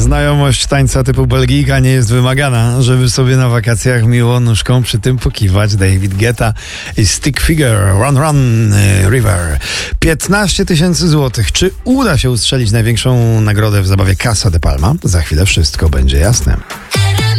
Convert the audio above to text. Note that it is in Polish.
Znajomość tańca typu Belgijka nie jest wymagana, żeby sobie na wakacjach miło nóżką przy tym pokiwać. David Guetta i Stick Figure, Run Run River. 15 tysięcy złotych. Czy uda się ustrzelić największą nagrodę w zabawie Casa de Palma? Za chwilę wszystko będzie jasne.